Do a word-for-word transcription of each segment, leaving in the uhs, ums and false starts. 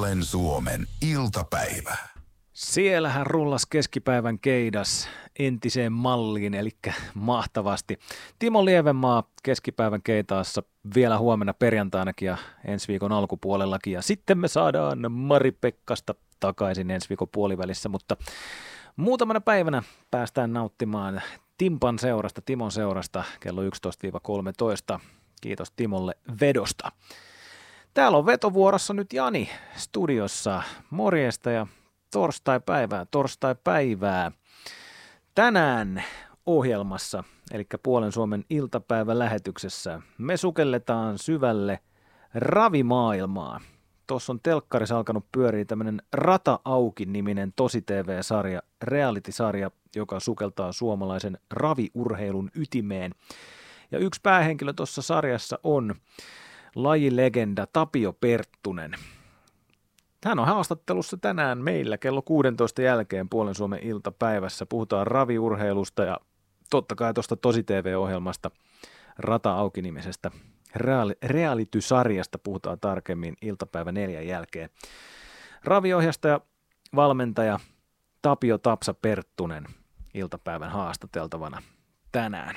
Puolen Suomen iltapäivä. Siellähän rullas keskipäivän keidas entiseen malliin, eli mahtavasti. Timo Lievenmaa keskipäivän keitaassa vielä huomenna perjantainakin ja ensi viikon alkupuolellakin. Ja sitten me saadaan Mari Pekkasta takaisin ensi viikon puolivälissä, mutta muutamana päivänä päästään nauttimaan Timpan seurasta, Timon seurasta kello yksitoista kolmetoista. Kiitos Timolle vedosta. Täällä on vetovuorossa nyt Jani studiossa. Morjesta ja torstai-päivää, torstai-päivää. Tänään ohjelmassa, eli Puolen Suomen iltapäivälähetyksessä, me sukelletaan syvälle ravimaailmaa. Tuossa on telkkarissa alkanut pyöriä tämmöinen Rata auki-niminen tosi-T V-sarja, reality-sarja, joka sukeltaa suomalaisen raviurheilun ytimeen. Ja yksi päähenkilö tuossa sarjassa on lajilegenda Tapio Perttunen. Hän on haastattelussa tänään meillä kello kuusitoista jälkeen Puolen Suomen iltapäivässä. Puhutaan raviurheilusta ja totta kai tuosta tosi-T V-ohjelmasta Rata auki-nimisestä reality-sarjasta puhutaan tarkemmin iltapäivä neljän jälkeen. Raviohjastaja, valmentaja Tapio Tapsa Perttunen iltapäivän haastateltavana tänään.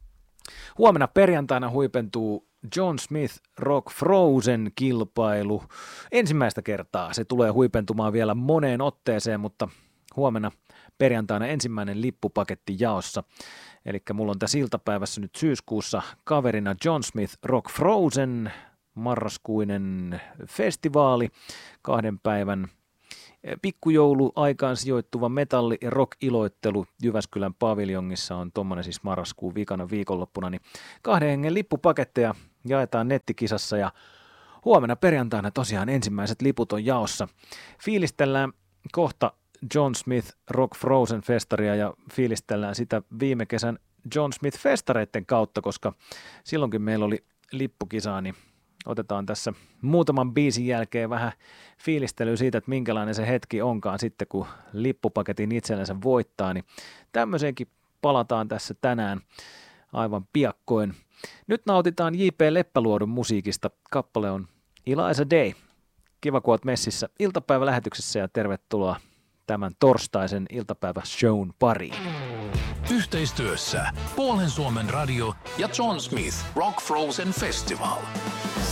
Huomenna perjantaina huipentuu John Smith Rock Frozen -kilpailu. Ensimmäistä kertaa se tulee huipentumaan vielä moneen otteeseen, mutta huomenna perjantaina ensimmäinen lippupaketti jaossa. Eli mulla on tässä iltapäivässä nyt syyskuussa kaverina John Smith Rock Frozen, marraskuinen festivaali, kahden päivän pikkujoulu aikaan sijoittuva metalli- ja rock-iloittelu Jyväskylän paviljongissa on tuommoinen siis marraskuun viikana viikonloppuna, niin kahden hengen lippupaketteja jaetaan nettikisassa ja huomenna perjantaina tosiaan ensimmäiset liput on jaossa. Fiilistellään kohta John Smith Rock Frozen -festaria ja fiilistellään sitä viime kesän John Smith -festareiden kautta, koska silloinkin meillä oli lippukisaa, niin otetaan tässä muutaman biisin jälkeen vähän fiilistelyä siitä, että minkälainen se hetki onkaan sitten, kun lippupaketin itsellensä voittaa, niin tämmöiseenkin palataan tässä tänään aivan piakkoin. Nyt nautitaan J P Leppäluodon musiikista. Kappale on Eliza Day. Kiva, kun oot messissä iltapäivälähetyksessä ja tervetuloa tämän torstaisen iltapäiväshown pariin. Yhteistyössä Puolen Suomen radio ja John Smith Rock Frozen Festival.